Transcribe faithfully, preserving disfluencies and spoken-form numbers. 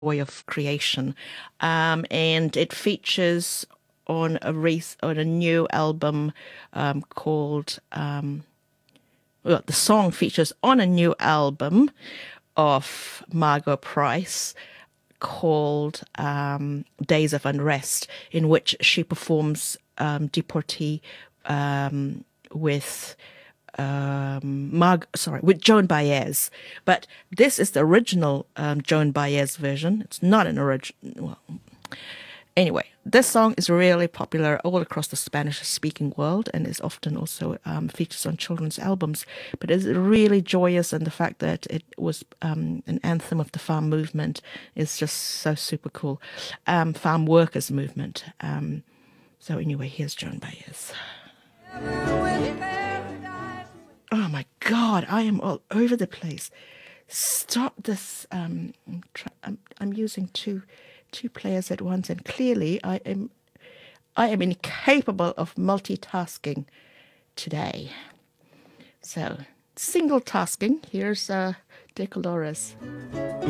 joy of creation, um, and it features on a race on a new album um, called um, well, the song features on a new album of Margot Price called um, Days of Unrest, in which she performs um, Deportee um, with um, Marg, sorry, with Joan Baez. But this is the original um, Joan Baez version. It's not an original. Well, anyway, this song is really popular all across the Spanish-speaking world and is often also um, features on children's albums. But it's really joyous, and the fact that it was um, an anthem of the farm movement is just so super cool. Um, farm workers movement. Um, so anyway, here's Joan Baez. Oh my God, I am all over the place. Stop this. Um, I'm, try- I'm, I'm using two two players at once, and clearly I am I am incapable of multitasking today. So, single tasking. Here's uh, De Colores.